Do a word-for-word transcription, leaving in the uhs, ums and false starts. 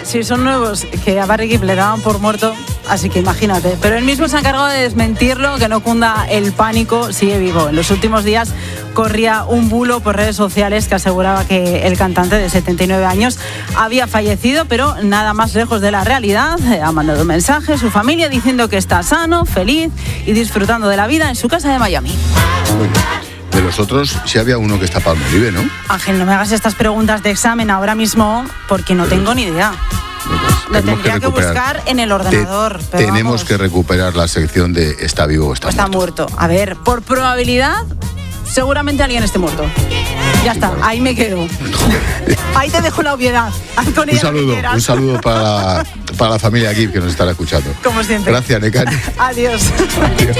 si son nuevos, que a Barry Gibb le daban por muerto, así que imagínate. Pero él mismo se ha encargado de desmentirlo, que no cunda el pánico, sigue vivo. En los últimos días corría un bulo por redes sociales que aseguraba que el cantante de setenta y nueve años había fallecido, pero nada más lejos de la realidad. Ha mandado un mensaje a su familia diciendo que está sano, feliz y disfrutando de la vida en su casa de Miami. Muy bien. De los otros, sí había uno que está Palmolive, ¿no? Ángel, no me hagas estas preguntas de examen ahora mismo porque no tengo ni idea. Lo tendría que, que buscar en el ordenador. Te, pero tenemos vamos. que recuperar la sección de está vivo o está, está muerto. muerto. A ver, por probabilidad, seguramente alguien esté muerto. Ya está, ahí me quedo. Ahí te dejo la obviedad. Con un saludo, un saludo para, para la familia Gibb que nos estará escuchando. Como siempre. Gracias, Nekane. Adiós. Adiós.